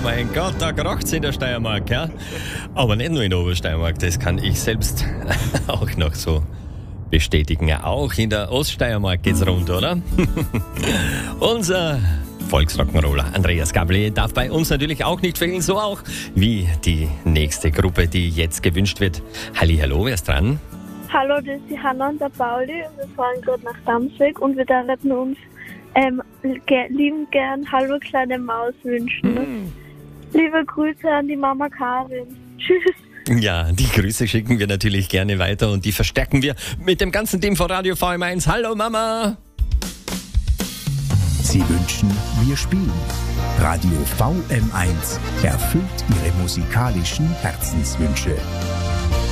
mein Gott, da kracht's in der Steiermark, ja? Aber nicht nur in der Obersteiermark, das kann ich selbst auch noch so bestätigen. Auch in der Oststeiermark geht's rund, oder? Unser Volksrock'n'Roller Andreas Gabli darf bei uns natürlich auch nicht fehlen, so auch wie die nächste Gruppe, die jetzt gewünscht wird. Hallihallo, wer ist dran? Hallo, das ist die Hanna und der Pauli und wir fahren gerade nach Damsweg und wir dürfen uns lieben gern Hallo kleine Maus wünschen. Liebe Grüße an die Mama Karin. Tschüss. Ja, die Grüße schicken wir natürlich gerne weiter und die verstärken wir mit dem ganzen Team von Radio VM1. Hallo Mama! Sie wünschen, wir spielen. Radio VM1 erfüllt Ihre musikalischen Herzenswünsche.